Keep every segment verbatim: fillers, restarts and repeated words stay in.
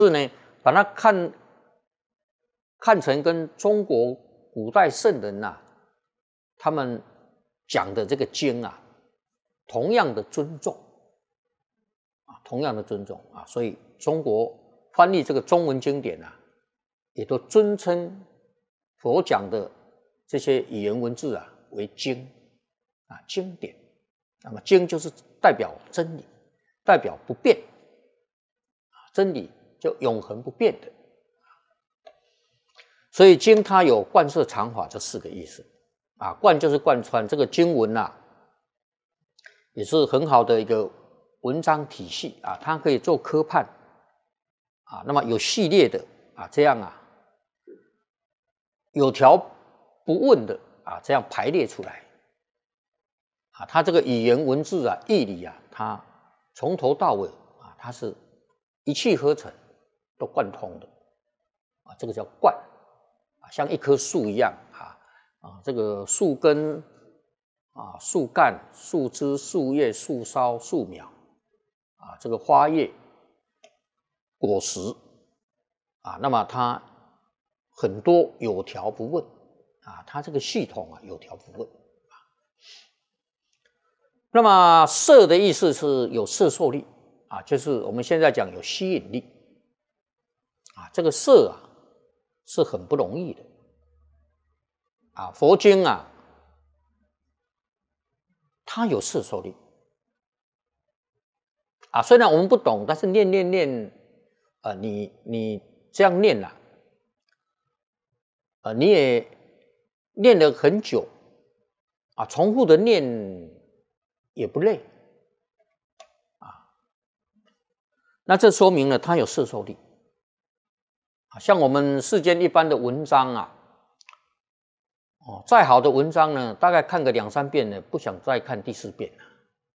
是呢，把它看看成跟中国古代圣人呐、啊，他们讲的这个经啊，同样的尊重啊，同样的尊重啊，所以中国翻译这个中文经典啊，也都尊称佛讲的这些语言文字啊为经啊，经典。那么经就是代表真理，代表不变啊，真理就永恒不变的。所以经它有贯彻常法这四个意思啊，贯就是贯穿这个经文啊，也是很好的一个文章体系啊，它可以做科判啊，那么有系列的啊，这样啊，有条不紊的啊，这样排列出来啊，它这个语言文字啊、义理啊，它从头到尾啊，它是一气呵成，都贯通的啊，这个叫贯啊，像一棵树一样啊啊，这个树根啊、树干、树枝、树叶、树梢、树苗啊，这个花叶、果实啊，那么它很多有条不紊啊，它这个系统啊有条不紊啊。那么摄的意思是有摄受力啊，就是我们现在讲有吸引力啊，这个摄啊是很不容易的啊，佛经啊。它有摄受力啊，虽然我们不懂，但是念念念，呃，你你这样念啦、啊，呃，你也念了很久啊，重复的念也不累啊，那这说明了它有摄受力啊，像我们世间一般的文章啊。哦，再好的文章呢，大概看个两三遍呢，不想再看第四遍了。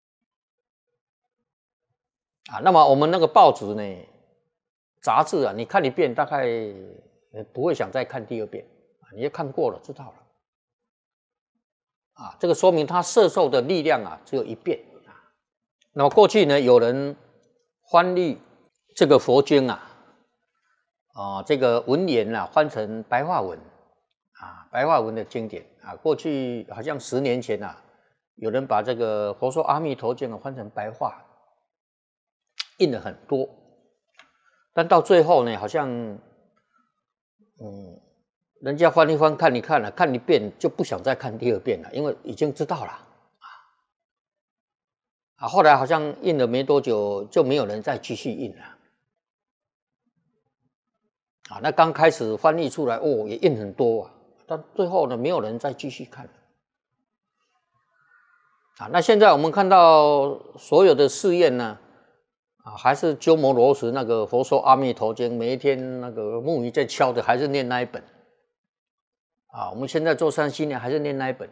啊，那么我们那个报纸呢，杂志啊，你看一遍大概不会想再看第二遍，啊，你也看过了，知道了。啊，这个说明它摄受的力量啊，只有一遍啊。那么过去呢，有人翻译这个佛经啊，啊，这个文言啊，翻成白话文。啊，白话文的经典啊，过去好像十年前啊，有人把这个《佛说阿弥陀经》啊翻成白话，印了很多，但到最后呢，好像，嗯，人家翻一翻看一看了、啊，看一遍就不想再看第二遍了，因为已经知道了啊。啊，后来好像印了没多久，就没有人再继续印了。啊，那刚开始翻译出来，哦，也印很多啊。但最后呢，没有人再继续看了啊。那现在我们看到所有的试验呢，啊，还是鸠摩罗什那个《佛说阿弥陀经》，每一天那个木鱼在敲的，还是念那一本啊。我们现在做三七年还是念那一本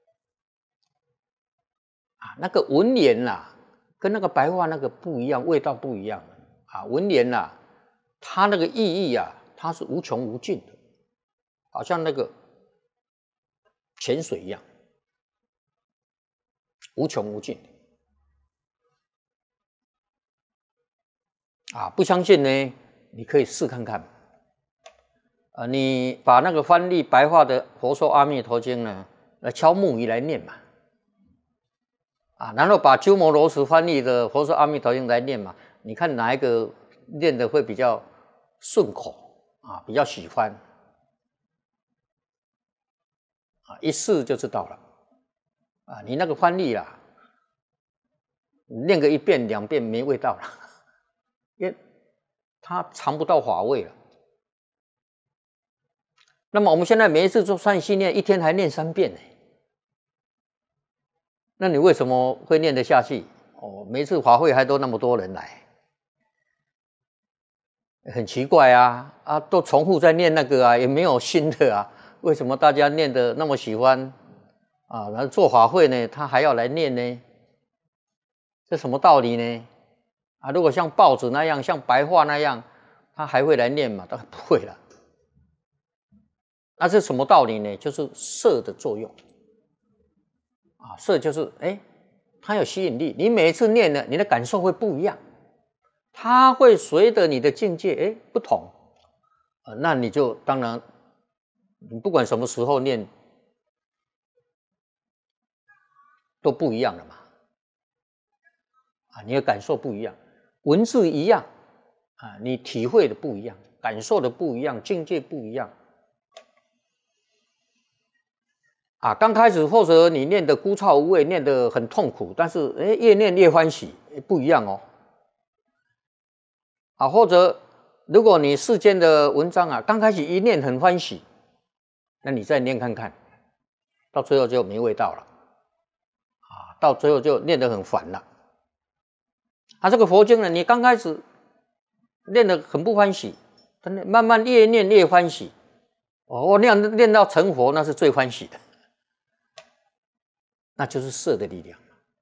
啊。那个文言呐、啊，跟那个白话那个不一样，味道不一样啊。文言呐、啊，它那个意义啊，它是无穷无尽的，好像那个泉水一样，无穷无尽啊！不相信呢，你可以试看看。啊，你把那个翻译白话的《佛说阿弥陀经》呢，来敲木鱼来念嘛，啊，然后把鸠摩罗什翻译的《佛说阿弥陀经》来念嘛，你看哪一个念的会比较顺口啊，比较喜欢啊，一试就知道了。啊，你那个翻译啦，念个一遍两遍没味道了，因为它尝不到法味了。那么我们现在每一次做善心念，一天还念三遍呢，那你为什么会念得下去？哦，每一次法会还都那么多人来，很奇怪啊！啊，都重复在念那个啊，也没有新的啊，为什么大家念得那么喜欢？啊，然后做法会呢，他还要来念呢，这什么道理呢？啊，如果像报纸那样，像白话那样，他还会来念吗？当然不会了。那是什么道理呢？就是摄的作用啊，摄就是哎，它有吸引力，你每一次念呢，你的感受会不一样， 它会随着你的境界哎不同，呃，那你就当然，你不管什么时候念都不一样了嘛，啊，你的感受不一样，文字一样啊，你体会的不一样，感受的不一样，境界不一样。啊，刚开始或者你念的枯燥无味，念得很痛苦，但是哎，越念越欢喜，不一样哦。啊，或者如果你世间的文章啊，刚开始一念很欢喜，那你再念看看，到最后就没味道了，啊，到最后就念得很烦了。啊，这个佛经呢，你刚开始念得很不欢喜，但慢慢越念越欢喜，哦，我念念到成佛，那是最欢喜的。那就是色的力量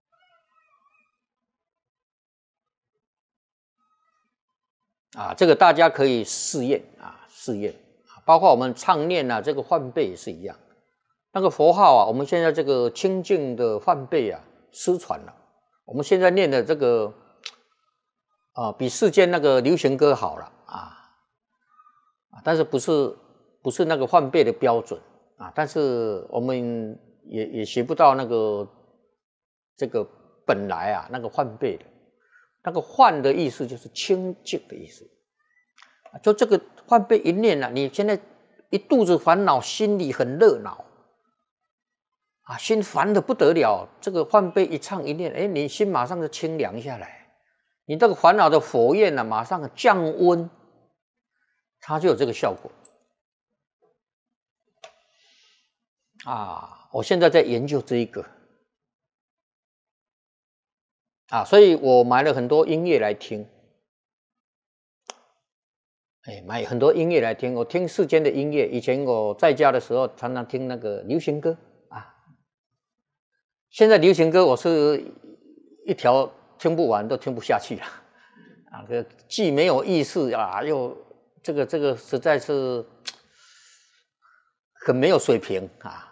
啊！这个大家可以试验啊，试验啊，包括我们唱念啊，这个梵呗也是一样。那个佛号啊，我们现在这个清净的梵呗啊，失传了。我们现在念的这个啊，比世间那个流行歌好了啊，但是不是不是那个梵呗的标准啊？但是我们也也学不到那个这个本来啊那个梵呗的，那个梵的意思就是清净的意思，就这个梵呗一念啊，你现在一肚子烦恼，心里很热闹啊，心烦得不得了，这个梵呗一唱一念，哎，你心马上就清凉下来，你这个烦恼的火焰啊，马上降温，它就有这个效果啊。我现在在研究这一个啊，所以我买了很多音乐来听，哎，买很多音乐来听。我听世间的音乐，以前我在家的时候常常听那个流行歌啊，现在流行歌我是一条听不完，都听不下去了啊，这既没有意思啊，又这个这个实在是很没有水平啊。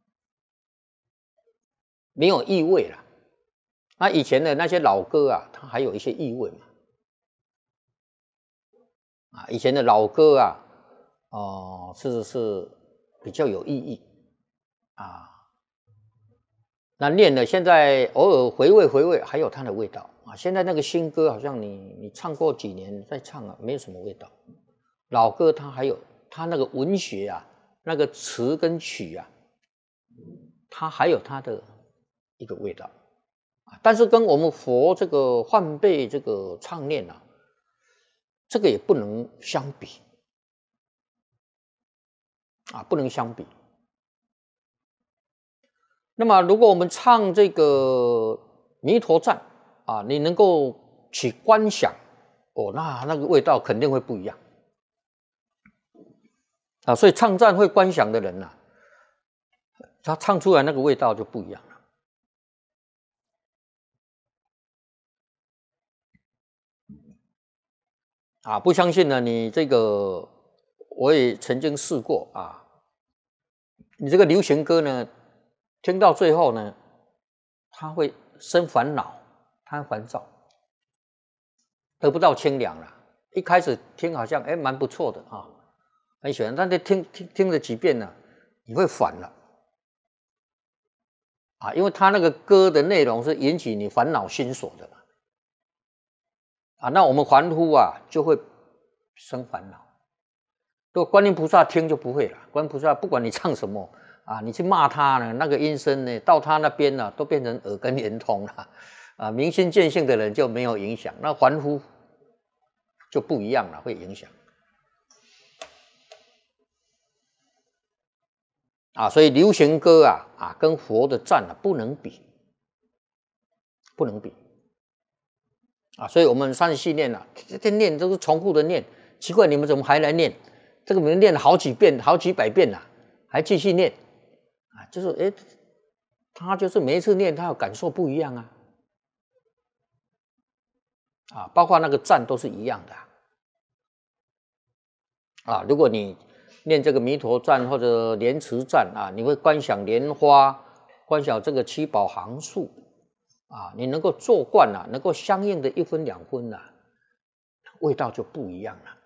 没有意味了。那以前的那些老歌啊，它还有一些意味嘛。啊，以前的老歌啊，哦、呃，是是比较有意义啊。那念了，现在偶尔回味回味，还有它的味道啊。现在那个新歌，好像你你唱过几年再唱啊，没有什么味道。老歌它还有它那个文学啊，那个词跟曲啊，它还有它的一个味道，但是跟我们佛这个梵呗这个唱念啊，这个也不能相比啊，不能相比。那么，如果我们唱这个弥陀赞啊，你能够去观想哦，那那个味道肯定会不一样啊。所以唱赞会观想的人呐、啊，他唱出来那个味道就不一样了。啊，不相信呢？你这个我也曾经试过啊。你这个流行歌呢，听到最后呢，它会生烦恼，它烦躁，得不到清凉了。一开始听好像哎蛮不错的啊，很喜欢，但是听听听了几遍呢，你会烦了啊，因为它那个歌的内容是引起你烦恼心所的。啊，那我们凡夫啊就会生烦恼。如果观音菩萨听就不会了，观音菩萨不管你唱什么啊，你去骂他呢，那个音声呢，到他那边呢，都变成耳根圆通了啊。明心见性的人就没有影响，那凡夫就不一样了，会影响啊。所以流行歌啊啊，跟佛的赞啊不能比，不能比。啊，所以我们三十系念啊，这这念都是重复的念，奇怪，你们怎么还来念？这个门念了好几遍、好几百遍了、啊，还继续念啊？就是哎，他就是每一次念，他有感受不一样啊，啊，包括那个赞都是一样的啊。如果你念这个弥陀赞或者莲池赞啊，你会观想莲花，观想这个七宝行树。啊，你能够做惯了、啊，能够相应的一分两分了、啊， 味道就不一样了。